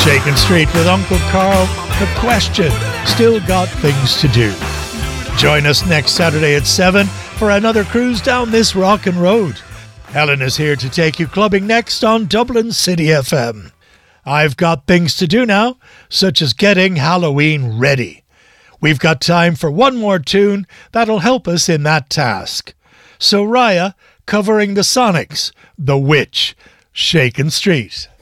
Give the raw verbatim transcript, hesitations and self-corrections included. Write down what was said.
Shakin' Street with Uncle Carl, The Question, Still Got Things to Do. Join us next Saturday at seven for another cruise down this rockin' road. Helen is here to take you clubbing next on Dublin City F M. I've got things to do now, such as getting Halloween ready. We've got time for one more tune that'll help us in that task. So Raya, covering the Sonics, The Witch, Shakin' Street.